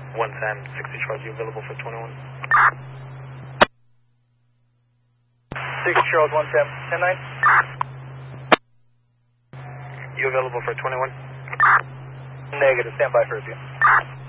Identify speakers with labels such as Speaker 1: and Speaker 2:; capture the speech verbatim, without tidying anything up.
Speaker 1: one ten, sixty Charles, you available for twenty-one?
Speaker 2: sixty Charles, one ten, ten nine.
Speaker 1: You available for twenty-one?
Speaker 2: Negative, stand by for review.